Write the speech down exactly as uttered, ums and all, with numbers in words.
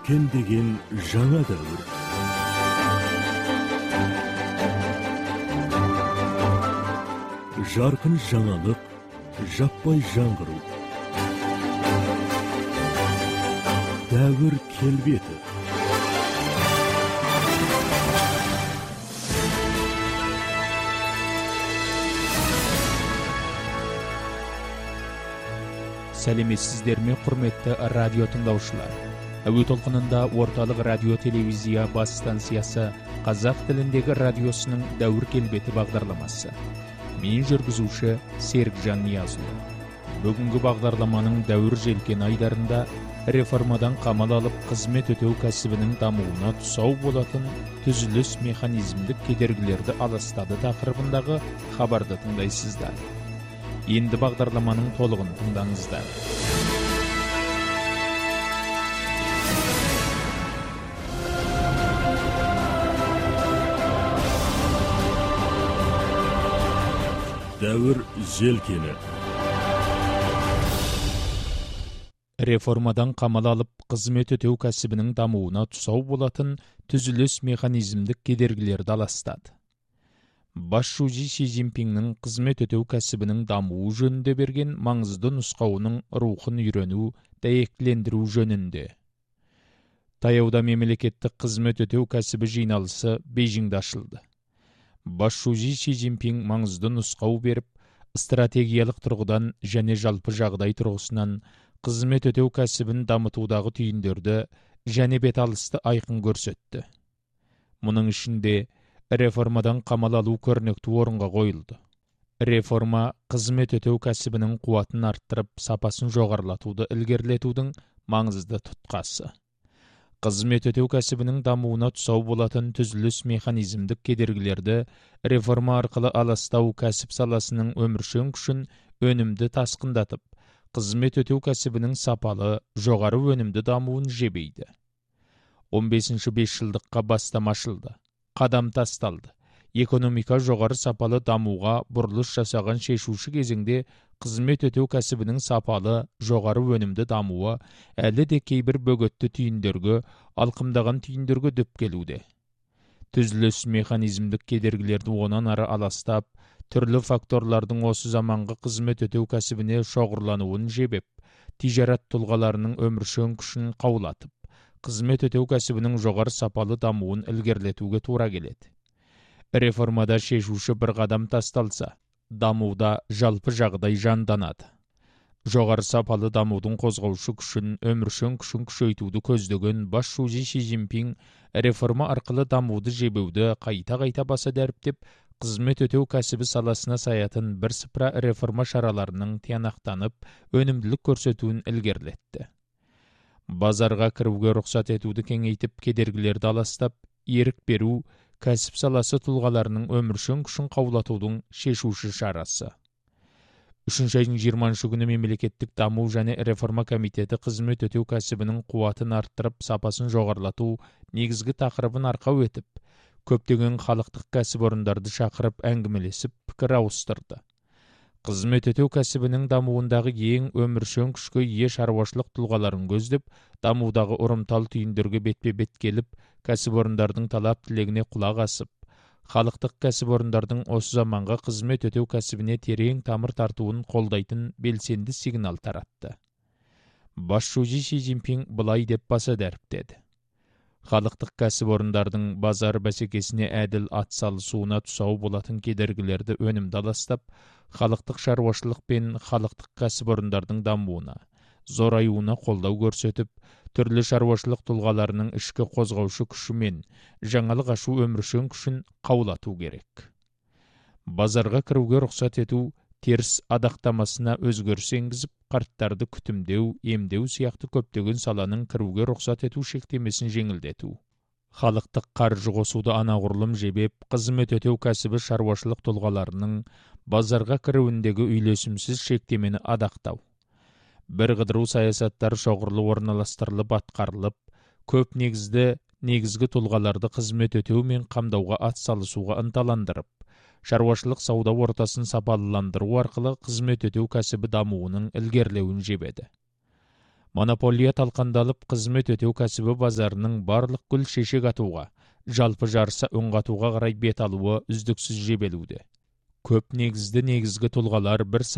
Өркен деген жаңа дәуір. Жарқын жаңалық, жаппай жаңғыру. Дәуір келбеті. Сәлеметсіздер ме, құрметті радио тыңдаушылар. Әуе толқынында орталық радио телевизия бас станциясы қазақ тіліндегі радиосының дәуір келбеті бағдарламасы. Мен жүргізуші Серікжан Ниязұлы. Бүгінгі бағдарламаның дәуір желкен айдарында реформадан қамал алып қызмет өтеу кәсібінің дамуына тұсау болатын түзіліс механизмдік кедергілерді аластады тақырыбындағы хабарды тыңдайсыздар. Енді бағдарламаның толығын тыңдаңыздар. Дәуір желкені. Реформадан қамал алып қызмет өтеу кәсібінің дамуына тұсау болатын түзіліс механизмдік кедергілерді аластады. Басшысы Си Цзиньпиннің қызмет өтеу кәсібінің дамуы жөнінде берген маңызды нұсқауының рухын үйрену, дәйектілендіру жөнінде. Таяуда мемлекеттік қызмет өтеу кәсібі жиналысы Бейжіңде ашылды. Басшысы Си Цзиньпин маңызды нұсқау беріп, стратегиялық тұрғыдан және жалпы жағдай тұрғысынан қызмет өтеу кәсібін дамытудағы түйіндерді және беталысты айқын көрсетті. Мұның ішінде реформадан қамал алу көрнекті орынға қойылды. Реформа қызмет өтеу кәсібінің қуатын арттырып, сапасын жоғарылатуды ілгерілетудің маңызды тұтқасы. Қызмет өтеу кәсібінің дамуына тұсау болатын түзіліс механизмдік кедергілерді реформа арқылы аластау кәсіп саласының өміршең күшін өнімді тасқындатып, қызмет өтеу кәсібінің сапалы, жоғары өнімді дамуын жебейді. он бесінші бесжылдыққа бастама ашылды. Қадам тасталды. Экономика жоғары сапалы дамуға бұрылыс жасаған шешуші кезеңде қызмет өтеу кәсібінің сапалы, жоғары өнімді дамуы әлі де кейбір бөгетті түйіндерге, алқымдаған түйіндерге дөп келуде. Түзіліс механизмдік кедергілерді онан ары аластап, түрлі факторлардың осы заманғы қызмет өтеу кәсібіне шоғырлануын жебеп, тижарат тұлғаларының өміршең күшін қаулатып, қызмет өтеу кәсібінің жоғары сапалы дамуын ілгерілетуге тура келеді. Реформада шешуші бір қадам тасталса, дамуда жалпы жағдай жанданады. Жоғары сапалы дамудың қозғаушы күшін, өміршең күшін күшейтуді көздеген басшысы Си Цзиньпин реформа арқылы дамуды жебеуді қайта-қайта баса дәріптеп, қызмет өтеу кәсібі саласына саятын бірсыпыра реформа шараларының тиянақтанып, өнімділік көрсетуін ілгерілетті. Базарға кіруге рұқсат етуді кеңейтіп, кедергілерді аластап, ерік беру кәсіп саласы тұлғаларының өміршең күшін қаулатудың шешуші шарасы. үшінші айдың жиырмасыншы күні мемлекеттік даму және реформа комитеті қызмет өтеу кәсібінің қуатын арттырып, сапасын жоғарылату негізгі тақырыбын арқау етіп, көптеген халықтық кәсіпорындарды шақырып әңгімелесіп, пікір ауыстырды. Қызмет өтеу кәсібінің дамуындағы ең өміршең күшке ие шаруашылық тұлғаларын көздеп, дамудағы ұрымтал түйіндерге бетпе-бет келіп, кәсіпорындардың талап тілегіне құлақ асып, халықтық кәсіпорындардың осы заманға қызмет өтеу кәсібіне терең тамыр тартуын қолдайтын белсенді сигнал таратты. Басшысы Си Цзиньпин былай деп баса дәріптеді. Халықтық кәсіпорындардың базар бәсекесіне әділ атсалысуына тұсау болатын кедергілерді өнімді аластап, халықтық шаруашылық пен халықтық кәсіпорындардың дамуына, зораюына қолдау көрсетіп, түрлі шаруашылық тұлғаларының ішкі қозғаушы күші мен жаңалық ашу өміршең күшін қаулату керек. Базарға кіруге рұқсат ету теріс адақтамасына өзгеріс енгізіп, қарттарды күтімдеу, емдеу сияқты көптеген саланың кіруге рұқсат ету шектемесін жеңілдету. Халықтық қаржы қосуды анағұрлым жебеп, қызмет өтеу кәсібі шаруашылық тұлғаларының базарға кіруіндегі үйлесімсіз шектемені адақтау. Бір қыдыру саясаттар шоғырлы орналастырылып атқарылып, көп негізді негізгі тұлғаларды қызмет өтеу мен қамдауға атсалысуға ынталандырып, шаруашылық сауда ортасын сапалыландыру арқылы қызмет өтеу кәсібі дамуының ілгерілеуін жебеді. Монополия талқандалып, қызмет өтеу кәсібі базарының барлық гүл шешек атуға, жалпы жарыса өң қатуға қарай бет алуы үздіксіз жебелуде. Көп негізді негізгі тұлғалар бір